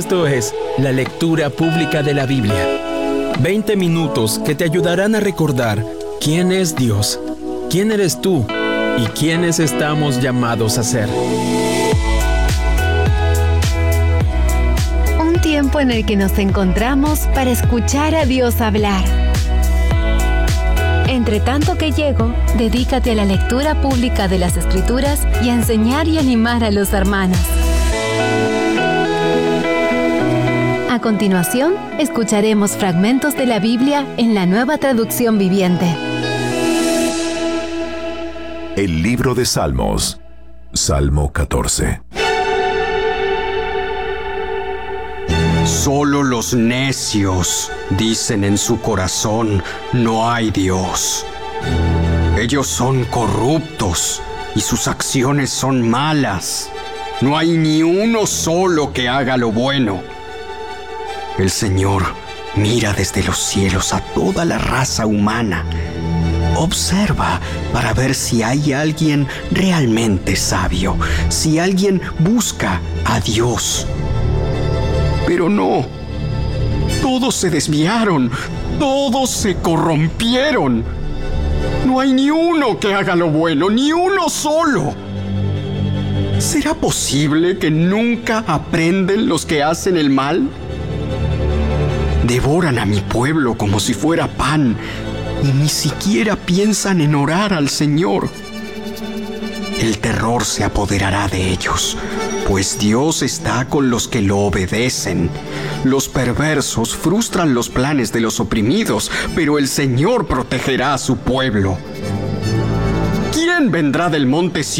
Esto es la lectura pública de la Biblia. 20 minutos que te ayudarán a recordar quién es Dios, quién eres tú y quiénes estamos llamados a ser. Un tiempo en el que nos encontramos para escuchar a Dios hablar. Entre tanto que llego, dedícate a la lectura pública de las Escrituras y a enseñar y animar a los hermanos. A continuación, escucharemos fragmentos de la Biblia en la Nueva Traducción Viviente. El libro de Salmos, Salmo 14. Solo los necios dicen en su corazón, no hay Dios. Ellos son corruptos y sus acciones son malas. No hay ni uno solo que haga lo bueno. El Señor mira desde los cielos a toda la raza humana. Observa para ver si hay alguien realmente sabio, si alguien busca a Dios. Pero no, todos se desviaron, todos se corrompieron. No hay ni uno que haga lo bueno, ni uno solo. ¿Será posible que nunca aprenden los que hacen el mal? Devoran a mi pueblo como si fuera pan y ni siquiera piensan en orar al Señor. El terror se apoderará de ellos, pues Dios está con los que lo obedecen. Los perversos frustran los planes de los oprimidos, pero el Señor protegerá a su pueblo. ¿Quién vendrá del monte